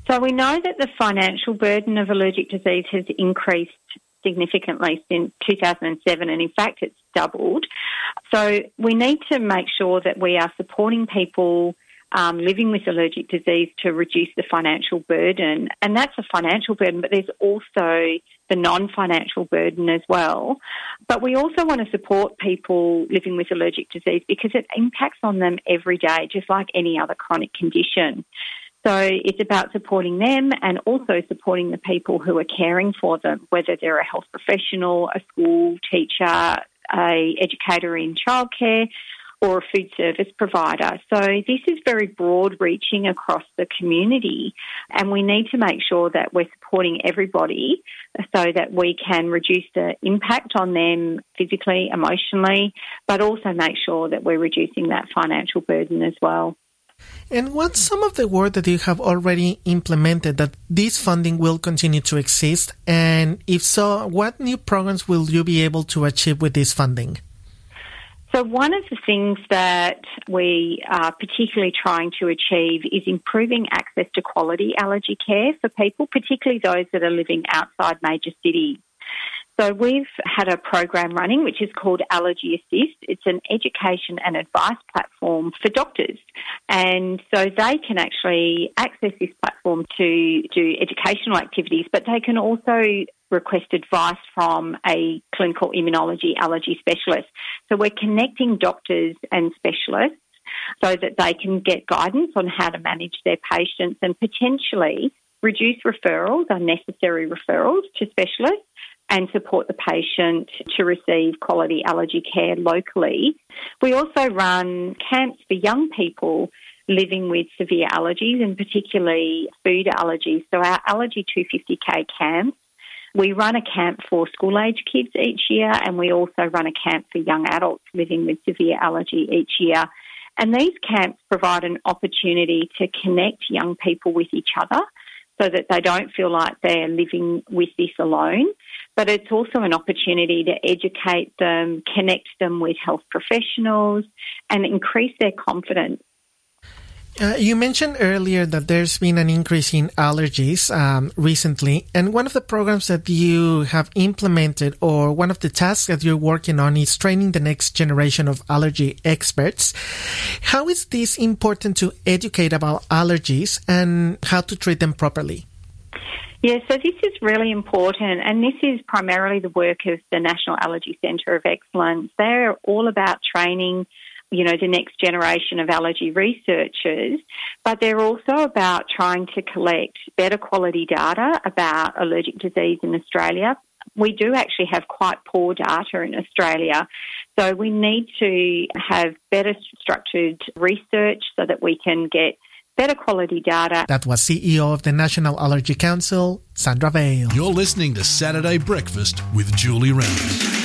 So we know that the financial burden of allergic disease has increased significantly since 2007, and in fact it's doubled. So we need to make sure that we are supporting people living with allergic disease to reduce the financial burden. And that's a financial burden, but there's also the non-financial burden as well. But we also want to support people living with allergic disease because it impacts on them every day, just like any other chronic condition. So it's about supporting them and also supporting the people who are caring for them, whether they're a health professional, a school teacher, an educator in childcare, or a food service provider. So this is very broad-reaching across the community, and we need to make sure that we're supporting everybody so that we can reduce the impact on them physically, emotionally, but also make sure that we're reducing that financial burden as well. And what's some of the work that you have already implemented that this funding will continue to exist? And if so, what new programs will you be able to achieve with this funding? So one of the things that we are particularly trying to achieve is improving access to quality allergy care for people, particularly those that are living outside major cities. So we've had a program running which is called Allergy Assist. It's an education and advice platform for doctors. And so they can actually access this platform to do educational activities, but they can also request advice from a clinical immunology allergy specialist. So we're connecting doctors and specialists so that they can get guidance on how to manage their patients and potentially reduce referrals, unnecessary referrals to specialists, and support the patient to receive quality allergy care locally. We also run camps for young people living with severe allergies, and particularly food allergies. So our Allergy 250K camps, we run a camp for school-age kids each year, and we also run a camp for young adults living with severe allergy each year. And these camps provide an opportunity to connect young people with each other so that they don't feel like they're living with this alone. But it's also an opportunity to educate them, connect them with health professionals, and increase their confidence. You mentioned earlier that there's been an increase in allergies recently, and one of the programs that you have implemented, or one of the tasks that you're working on, is training the next generation of allergy experts. How is this important to educate about allergies and how to treat them properly? Yeah, so this is really important, and this is primarily the work of the National Allergy Centre of Excellence. They're all about training, the next generation of allergy researchers, but they're also about trying to collect better quality data about allergic disease in Australia. We do actually have quite poor data in Australia, so we need to have better structured research so that we can get better quality data. That was CEO of the National Allergy Council, Sandra Vale. You're listening to Saturday Breakfast with Julie Reynolds.